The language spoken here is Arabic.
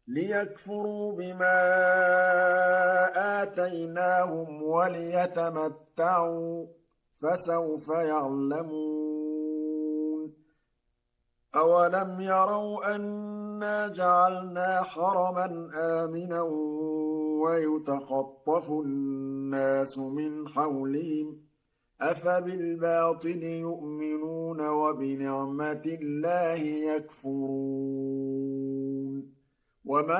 ليكفروا بما آتيناهم وليتمتعوا فسوف يعلمون أولم يروا أنا جعلنا حرما آمنا ويتخطف الناس من حولهم أفبالباطل يؤمنون وبنعمة الله يكفرون ومن